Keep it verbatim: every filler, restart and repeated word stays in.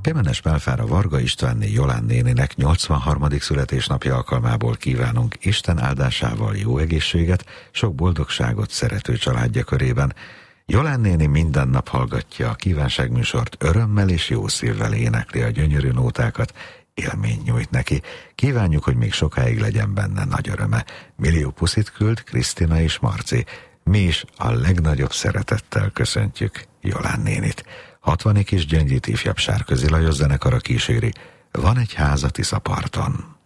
Pémenes Melfára Varga Istvánné Jolán néninek nyolcvanharmadik születésnapja alkalmából kívánunk Isten áldásával jó egészséget, sok boldogságot szerető családja körében. Jolán néni minden nap hallgatja a kívánságműsort, örömmel és jó szívvel énekli a gyönyörű nótákat, élmény nyújt neki. Kívánjuk, hogy még sokáig legyen benne nagy öröme. Millió puszit küld Krisztina és Marci. Mi is a legnagyobb szeretettel köszöntjük Jolán nénit. hatvanik és Gyöngyit ifjabb Sárközi Lajos zenekara kíséri. Van egy ház a Tiszaparton.